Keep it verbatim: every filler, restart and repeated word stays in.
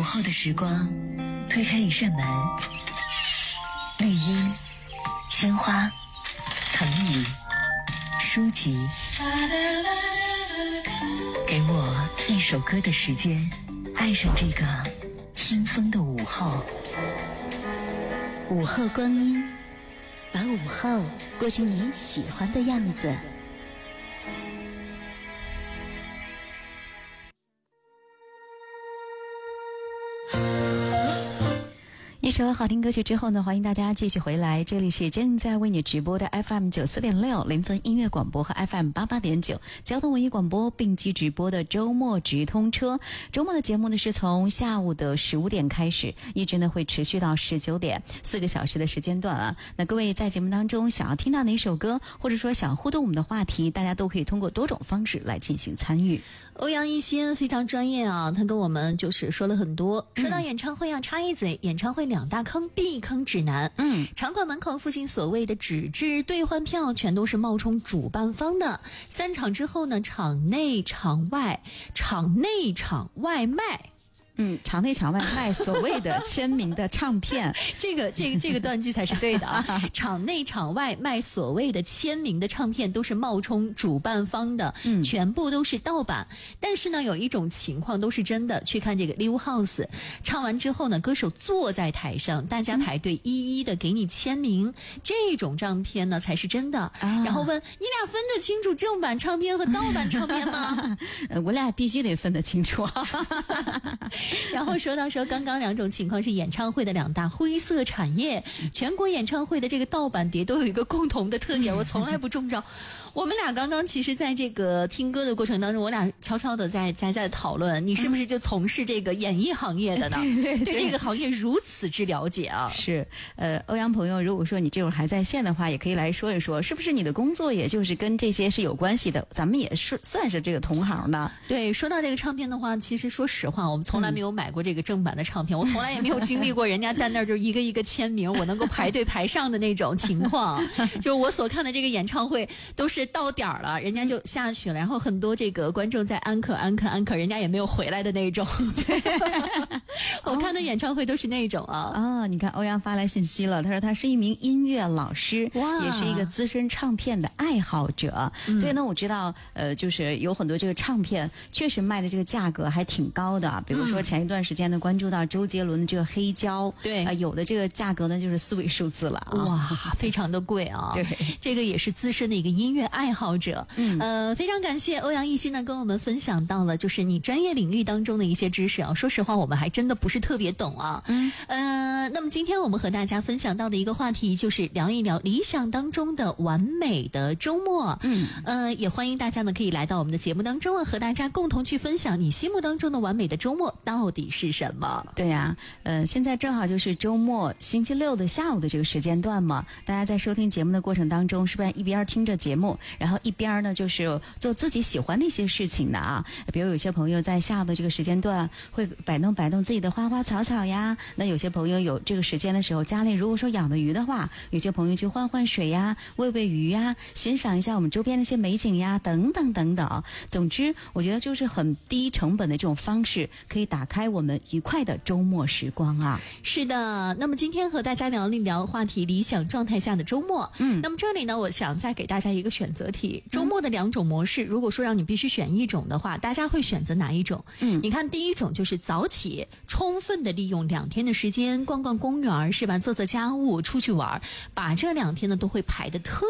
午后的时光，推开一扇门，绿荫、鲜花、藤椅、书籍，给我一首歌的时间，爱上这个听风的午后。 午后光阴，把午后过成你喜欢的样子。一首好听歌曲之后呢，欢迎大家继续回来，这里是正在为你直播的 F M 九四点六零分音乐广播和 F M 八八点九交通文艺广播并机直播的周末直通车。周末的节目呢是从下午的十五点开始，一直呢会持续到十九点，四个小时的时间段啊。那各位在节目当中想要听到哪首歌，或者说想互动我们的话题，大家都可以通过多种方式来进行参与。 欧阳一新非常专业啊，他跟我们就是说了很多。说到演唱会啊，插一嘴，演唱会两大坑避坑指南。嗯，场馆门口附近所谓的纸质兑换票全都是冒充主办方的。散场之后呢，场内场外，场内场外卖。 嗯，场内场外卖所谓的签名的唱片， 这个这个这个断句才是对的啊！场内场外卖所谓的签名的唱片都是冒充主办方的，嗯，全部都是盗版。但是呢，有一种情况都是真的，去看这个 Live House， 唱完之后呢，歌手坐在台上，大家排队一一的给你签名，嗯、这种唱片呢才是真的。啊、然后问你俩分得清楚正版唱片和盗版唱片吗？ 呃，我俩必须得分得清楚。 然后说到说刚刚两种情况是演唱会的两大灰色产业，全国演唱会的这个盗版碟都有一个共同的特点，我从来不中招。我们俩刚刚其实在这个听歌的过程当中，我俩悄悄的在在在讨论，你是不是就从事这个演艺行业的呢？ 对对对， 对这个行业如此之了解啊！ 是，呃，欧阳朋友，如果说你这会儿还在线的话，也可以来说一说，是不是你的工作也就是跟这些是有关系的？咱们也是算是这个同行的。 对，说到这个唱片的话，其实说实话，我们从来没有买过这个正版的唱片，嗯、我从来也没有经历过人家站那儿就一个一个签名，我能够排队排上的那种情况。就是我所看的这个演唱会都是到点儿了，人家就下去了，然后很多这个观众在安可安可安可，人家也没有回来的那种。对，我看的演唱会都是那种啊。 啊，你看欧阳发来信息了，他说他是一名音乐老师，也是一个资深唱片的爱好者。嗯、对，那我知道，呃，就是有很多这个唱片确实卖的这个价格还挺高的，比如说前一段时间呢，关注到周杰伦的这个黑胶， 对， 呃，有的这个价格呢就是四位数字了啊， 哇，非常的贵啊。 对， 这个也是资深的一个音乐爱好者。嗯，呃，非常感谢欧阳一新呢跟我们分享到了就是你专业领域当中的一些知识啊。说实话，我们还真的不是特别懂啊。嗯，呃，那么今天我们和大家分享到的一个话题就是聊一聊理想当中的完美的周末。嗯，呃，也欢迎大家呢可以来到我们的节目当中啊，和大家共同去分享你心目当中的完美的周末到底是什么。 对呀、啊，呃，现在正好就是周末星期六的下午的这个时间段嘛，大家在收听节目的过程当中，是不是一边听着节目，然后一边呢就是做自己喜欢的一些事情的啊？比如有些朋友在下午的这个时间段会摆弄摆弄自己的花花草草呀，那有些朋友有这个时间的时候，家里如果说养的鱼的话，有些朋友去换换水呀，喂喂鱼呀，欣赏一下我们周边的一些美景呀，等等等等。总之，我觉得就是很低成本的这种方式，可以打开我们愉快的周末时光啊。 是的，那么今天和大家聊一聊话题理想状态下的周末。嗯，那么这里呢，我想再给大家一个选择题，周末的两种模式，如果说让你必须选一种的话，大家会选择哪一种？嗯，你看第一种就是早起，充分的利用两天的时间，逛逛公园是吧，做做家务，出去玩，把这两天呢都会排得特